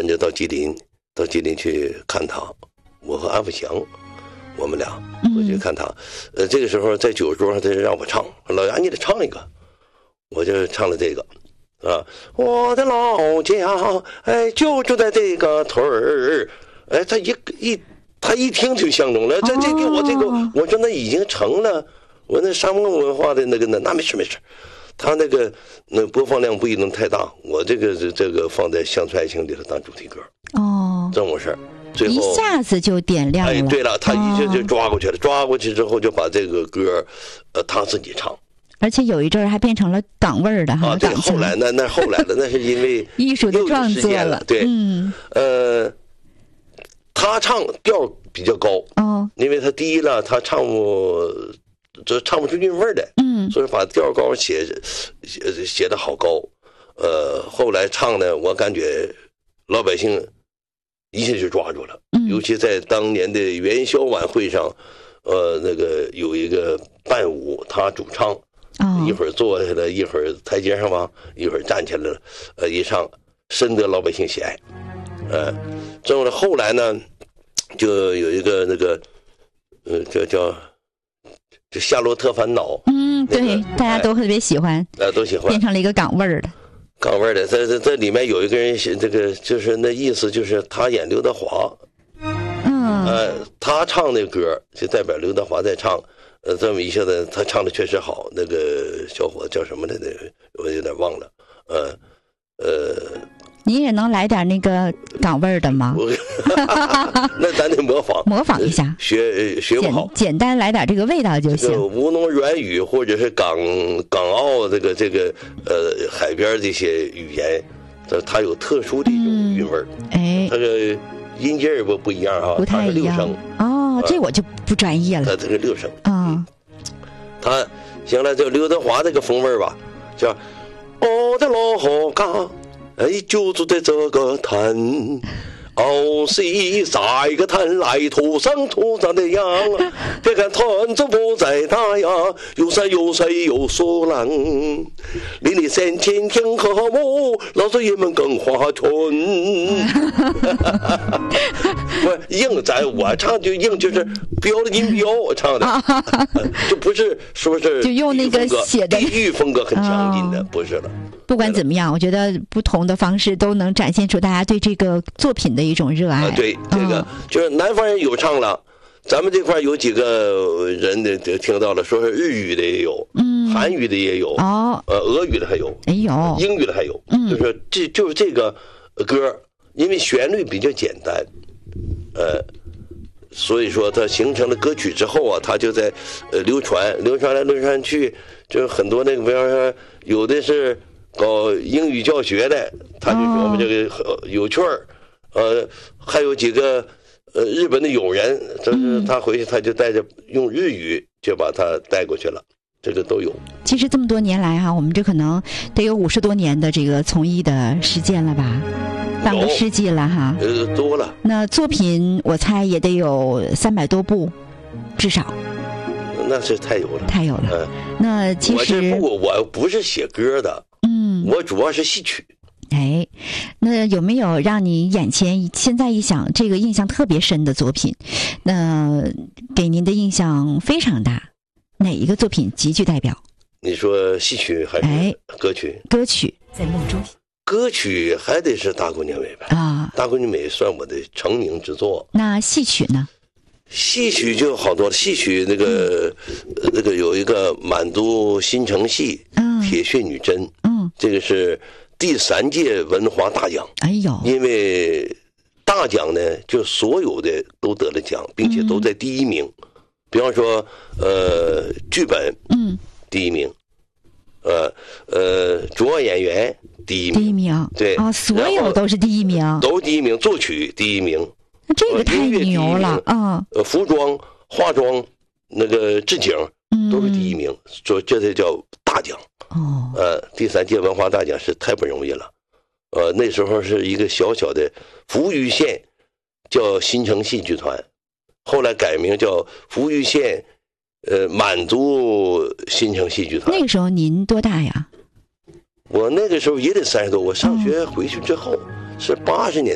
着到吉林去看他，我和安富祥，我们俩回去看他。这个时候在酒桌上，他让我唱，老杨你得唱一个，我就唱了这个。啊，我的老家，哎，就住在这个屯儿，哎，他一听就相中了，这给我这个，我说那已经成了，我那沙漠文化的那没事，他那播放量不一定太大，我这个放在乡村爱情里头当主题歌，这么回事。最后一下子就点亮了。 哎，对了，他一下就抓过去了，抓过去之后就把这个歌，他自己唱。 而且有一阵儿还变成了港味儿的哈， 对，后来那后来的那是因为艺术的创作了， 对，他唱调比较高，因为他第一了，他唱不出韵味的，所以把调高写得好高，后来唱呢，我感觉老百姓一下就抓住了，尤其在当年的元宵晚会上，那个有一个伴舞，他主唱。一会儿坐下来，一会儿台阶上吧，一会儿站起来了，一唱深得老百姓喜爱。正了后来呢，就有一个那个叫夏洛特烦恼。 对，大家都特别喜欢， 都喜欢， 变成了一个港味儿的。 港味儿的，在里面有一个人写这个，就是那意思就是他演刘德华，他唱那歌就代表刘德华在唱。这么一下子，他唱的确实好。那个小伙子叫什么来着？我有点忘了。 您也能来点那个港味儿的吗？ 那咱得模仿一下， 学不好， 简单来点这个味道就行。 吴侬软语或者是港澳这个海边这些语言，它有特殊的一种韵味儿。它的音阶不一样啊， 不太一样。这我就不专业了。 他这个6声。他行了，就刘德华这个风味吧，叫我的老家，哎，就住在这个滩。西在个滩来土生的羊，别看团子不再大呀，有山有水有树浪，离你三千天和睦，老少爷们更花春。不硬，我唱就硬，就是标的音标我唱的，就不是说是就用那个写的地域风格很强劲的，不是了。 不管怎么样，我觉得不同的方式都能展现出大家对这个作品的一种热爱。 对，这个就是南方人有唱了，咱们这块有几个人的听到了，说是日语的也有，韩语的也有，俄语的还有，英语的还有，就是就是这个歌，因为旋律比较简单，所以说它形成了歌曲之后啊，它就在流传来流传去，就是很多那个，比方说有的是搞英语教学的，他就说我们这个有趣儿，还有几个日本的友人，就是他回去他就带着用日语就把他带过去了，这个都有。 其实这么多年来哈，我们这可能得有50多年的这个从艺的时间了吧，半个世纪了哈。 多了。那作品我猜也得有300多部，至少。 那是太有了。 那其实我不是写歌的。我主要是戏曲。 那有没有让你眼前现在一想这个印象特别深的作品？那给您的印象非常大，哪一个作品极具代表？ 你说戏曲还是歌曲？ 歌曲在梦中。 歌曲还得是大姑娘美呗。大姑娘美算我的成名之作。 那戏曲呢？ 戏曲就好多了。戏曲那个有一个满族新城戏，铁血女真，这个是第3届文华大奖。因为大奖呢，就所有的都得了奖，并且都在第1名。比方说，剧本，第1名，主要演员第1名，对所有都是第1名， 都是第1名，作曲第1名。 这个太牛了服装、化妆、那个置景都是第1名，这才叫大奖。第3届文化大奖是太不容易了。那时候是一个小小的扶余县，叫新城戏剧团，后来改名叫扶余县满族新城戏剧团。 那个时候您多大呀？ 我那个时候也得30多，我上学回去之后是80年。